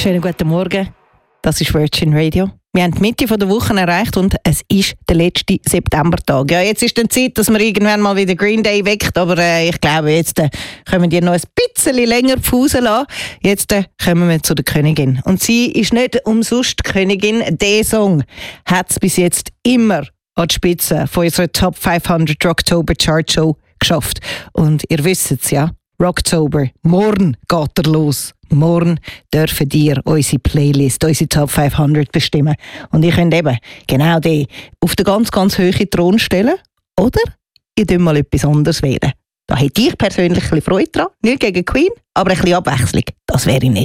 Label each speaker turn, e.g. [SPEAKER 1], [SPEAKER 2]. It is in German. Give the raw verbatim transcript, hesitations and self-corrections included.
[SPEAKER 1] Schönen guten Morgen, das ist Virgin Radio. Wir haben die Mitte der Woche erreicht und es ist der letzte Septembertag. Ja, jetzt ist dann Zeit, dass man irgendwann mal wieder Green Day weckt, aber äh, ich glaube, jetzt äh, können wir noch ein bisschen länger pausen lassen. Jetzt äh, kommen wir zu der Königin. Und sie ist nicht umsonst die Königin. Der Song hat es bis jetzt immer an die Spitze von unserer Top fünfhundert Rocktober Chart Show geschafft. Und ihr wisst es, ja, Rocktober, morgen geht er los. Morgen dürfen ihr unsere Playlist, unsere Top fünfhundert bestimmen. Und ihr könnt eben genau die auf den ganz, ganz hohen Thron stellen. Oder ihr könnt mal etwas anderes wählen. Da hätte ich persönlich ein bisschen Freude dran. Nicht gegen Queen, aber ein bisschen Abwechslung. Das wäre nicht.